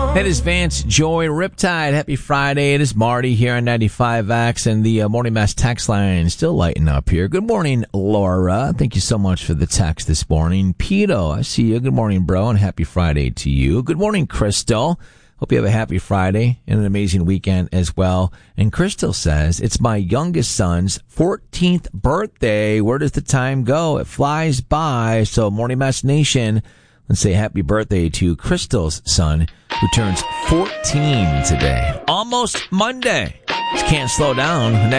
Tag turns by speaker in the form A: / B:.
A: That is Vance Joy Riptide. Happy Friday. It is Marty here on 95X, and the Morning Mass text line still lighting up here. Good morning, Laura. Thank you so much for the text this morning. Pito, I see you. Good morning, bro, and happy Friday to you. Good morning, Crystal. Hope you have a happy Friday and an amazing weekend as well. And Crystal says, it's my youngest son's 14th birthday. Where does the time go? It flies by. So Morning Mass Nation, let's say happy birthday to Crystal's son, who turns 14 today. Almost Monday. Just can't slow down.